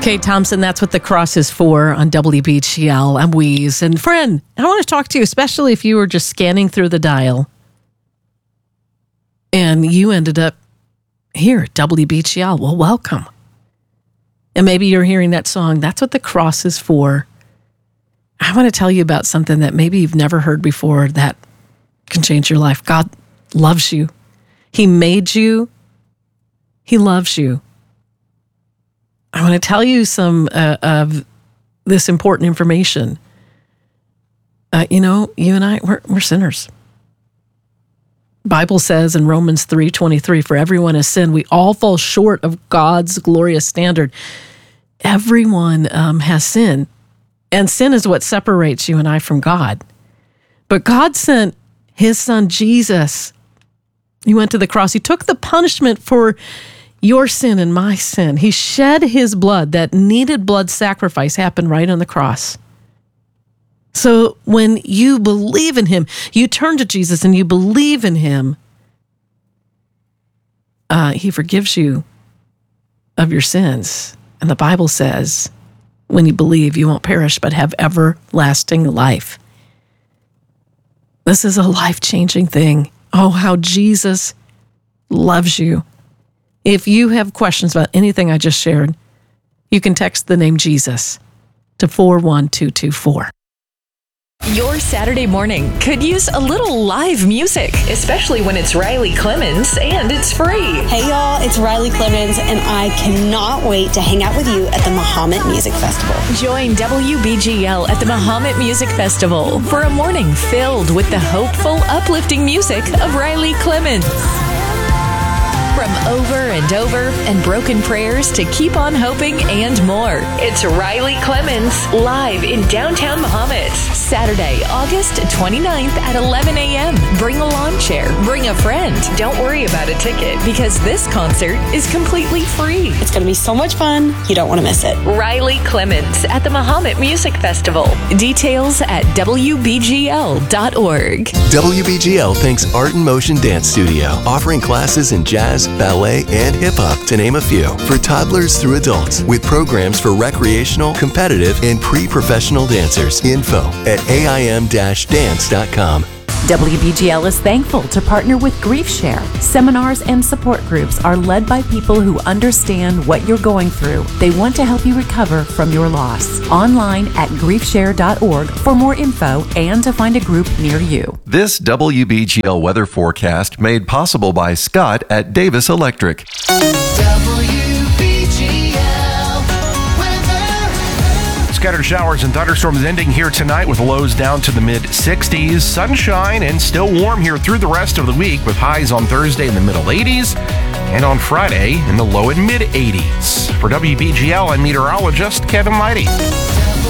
Kate Thompson, that's what the cross is for on WBGL. I'm Wheeze. And friend, I want to talk to you, especially if you were just scanning through the dial and you ended up here at WBGL. Well, welcome. And maybe you're hearing that song, That's What the Cross is For. I want to tell you about something that maybe you've never heard before that can change your life. God loves you. He made you. He loves you. I want to tell you some of this important information. You and I, we're sinners. Bible says in Romans 3:23, for everyone has sinned. We all fall short of God's glorious standard. Everyone has sinned. And sin is what separates you and I from God. But God sent his son, Jesus. He went to the cross. He took the punishment for your sin and my sin. He shed his blood. That needed blood sacrifice happened right on the cross. So when you believe in him, you turn to Jesus and you believe in him, he forgives you of your sins. And the Bible says, when you believe, you won't perish, but have everlasting life. This is a life-changing thing. Oh, how Jesus loves you. If you have questions about anything I just shared, you can text the name Jesus to 41224. Your Saturday morning could use a little live music, especially when it's Riley Clemens and it's free. Hey y'all, it's Riley Clemens and I cannot wait to hang out with you at the Mahomet Music Festival. Join WBGL at the Mahomet Music Festival for a morning filled with the hopeful, uplifting music of Riley Clemens. From Over and Over and Broken Prayers to Keep on Hoping and more. It's Riley Clemens live in downtown Mahomet. Saturday, August 29th at 11 a.m. Bring a lawn chair. Bring a friend. Don't worry about a ticket because this concert is completely free. It's going to be so much fun. You don't want to miss it. Riley Clemens at the Mahomet Music Festival. Details at WBGL.org. WBGL thanks Art in Motion Dance Studio, offering classes in jazz, ballet, and hip-hop, to name a few, for toddlers through adults, with programs for recreational, competitive, and pre-professional dancers. Info at aim-dance.com. WBGL is thankful to partner with GriefShare. Seminars and support groups are led by people who understand what you're going through. They want to help you recover from your loss. Online at griefshare.org for more info and to find a group near you. This WBGL weather forecast made possible by Scott at Davis Electric. Scattered showers and thunderstorms ending here tonight with lows down to the mid-60s. Sunshine and still warm here through the rest of the week with highs on Thursday in the middle 80s and on Friday in the low and mid 80s. For WBGL, I'm meteorologist Kevin Leidy.